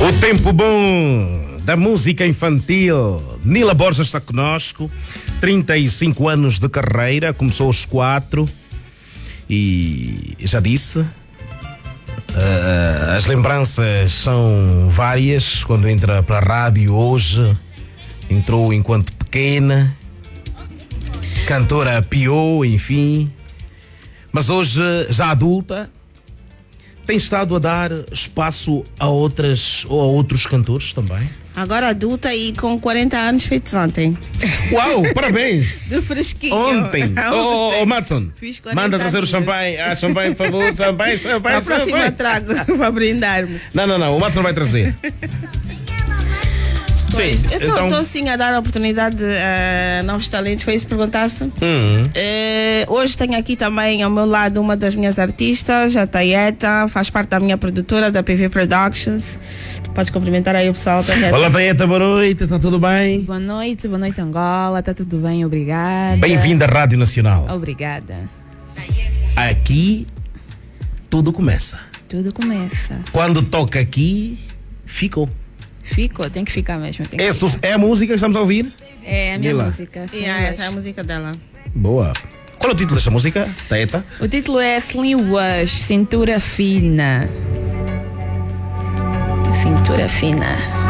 O tempo bom da música infantil. Nila Borges está conosco, 35 anos de carreira, começou aos 4 e já disse, as lembranças são várias. Quando entra para a rádio hoje, entrou enquanto pequena, cantora piou, enfim, mas hoje já adulta, tem estado a dar espaço a outros cantores também. Agora adulta e com 40 anos feitos ontem. Uau, parabéns! Do fresquinho. Ontem. Oh, Madson, manda trazer o champanhe. Ah, champanhe, por favor. Champanhe. A próxima trago para brindarmos. Não, o Madson vai trazer. Pois, Sim, eu estou sim a dar a oportunidade a novos talentos. Foi isso que perguntaste? Hoje tenho aqui também ao meu lado uma das minhas artistas, a Tayeta, faz parte da minha produtora, da PV Productions. Podes cumprimentar aí o pessoal, Tayeta. Olá, Tayeta, boa noite, está tudo bem? Boa noite Angola, está tudo bem, obrigada. Bem-vinda à Rádio Nacional. Obrigada. Aqui tudo começa. Tudo começa. Quando toca aqui, ficou. Ficou, tem que ficar mesmo. É a música que estamos a ouvir? É a minha Nila. música. Essa é a música dela. Boa. Qual é o título desta música, Tayeta? O título é Slim Wash, Cintura Fina. Cintura Fina.